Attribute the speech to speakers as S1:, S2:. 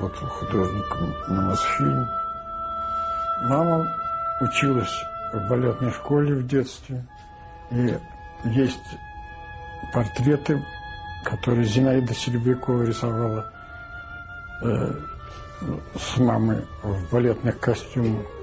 S1: работал художником на Мосфильме. Мама училась в балетной школе в детстве. И есть портреты, которые Зинаида Серебрякова рисовала с мамой в балетных костюмах.